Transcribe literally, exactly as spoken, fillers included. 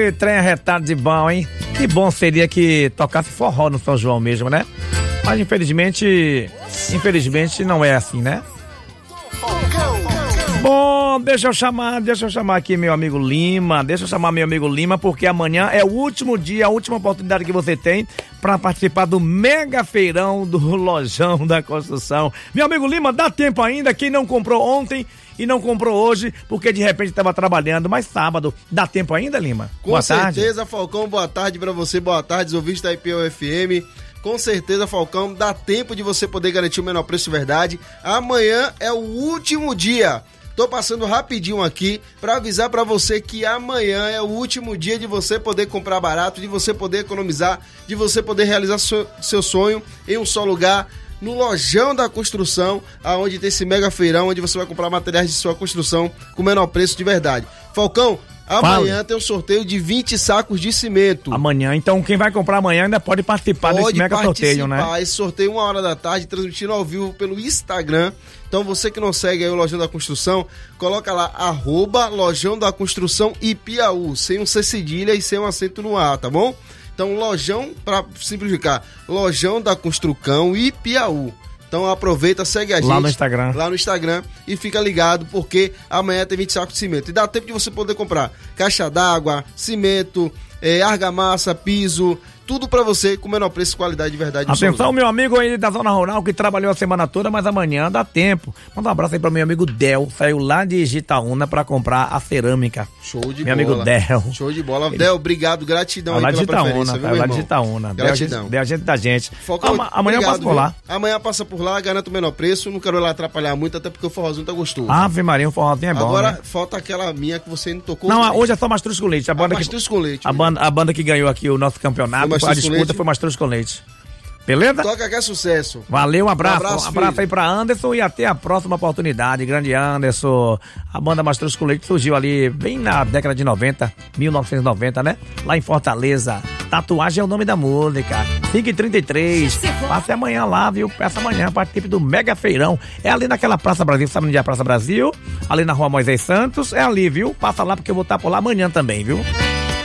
Ei, trem arretado de bom, hein? Que bom seria que tocasse forró no São João mesmo, né? Mas infelizmente, infelizmente não é assim, né? Bom, deixa eu chamar, deixa eu chamar aqui meu amigo Lima, deixa eu chamar meu amigo Lima, porque amanhã é o último dia, a última oportunidade que você tem para participar do mega feirão do Lojão da Construção. Meu amigo Lima, dá tempo ainda, quem não comprou ontem e não comprou hoje, porque de repente estava trabalhando, mas sábado, dá tempo ainda, Lima? Com boa certeza, tarde. Falcão, boa tarde para você, boa tarde, ouvintes da I P O F M. Com certeza, Falcão, dá tempo de você poder garantir o menor preço de verdade. Amanhã é o último dia. Tô passando rapidinho aqui para avisar para você que amanhã é o último dia de você poder comprar barato, de você poder economizar, de você poder realizar seu, seu sonho em um só lugar, no Lojão da Construção, aonde tem esse mega feirão, onde você vai comprar materiais de sua construção com menor preço de verdade. Falcão, amanhã Fala. tem um sorteio de vinte sacos de cimento. Amanhã, então quem vai comprar amanhã ainda pode participar pode desse mega sorteio, né? Pode esse sorteio uma hora da tarde, transmitindo ao vivo pelo Instagram. Então você que não segue aí o Lojão da Construção, coloca lá, arroba Lojão da Construção Ipiaú, sem um C cedilha e sem um acento no A, tá bom? Então Lojão, para simplificar, Lojão da Construção Ipiaú. Então aproveita, segue a gente lá no Instagram. Lá no Instagram e fica ligado, porque amanhã tem vinte sacos de cimento. E dá tempo de você poder comprar caixa d'água, cimento, é, argamassa, piso, tudo pra você com o menor preço e qualidade de verdade. Atenção, meu amigo aí da Zona Rural que trabalhou a semana toda, mas amanhã dá tempo. Manda um abraço aí pro meu amigo Del, saiu lá de Itaúna pra comprar a cerâmica. Show de meu bola. Meu amigo Del. Show de bola. Ele... Del, obrigado, gratidão aí lá pela de Itaúna, preferência, viu, tá, meu lá irmão? de Itaúna. Gratidão. Deu a gente da gente. Foca, Ama, amanhã obrigado, eu passo por lá. Viu? Amanhã passa por lá, garanto o menor preço, não quero lá atrapalhar muito, até porque o forrozinho tá gostoso. Ave Maria, um forrozinho é bom, Agora, né? falta aquela minha que você não tocou. Não, também. hoje é só Mastruz com Leite. A banda, ah, que, com leite, a, banda, a banda que ganhou aqui o nosso campeonato, foi a disputa leite. foi Mastruz com Leite. Beleza? Toca que é sucesso. Valeu, um abraço. Um abraço, um abraço aí pra Anderson e até a próxima oportunidade. Grande Anderson. A banda Mastruz com Leite surgiu ali bem na década de noventa, mil novecentos e noventa, né? Lá em Fortaleza. Tatuagem é o nome da música. cinco e trinta e três. Passe amanhã lá, viu? Peça amanhã, participe do Mega Feirão. É ali naquela Praça Brasil, sabe onde é a Praça Brasil? Ali na Rua Moisés Santos. É ali, viu? Passa lá porque eu vou estar por lá amanhã também, viu?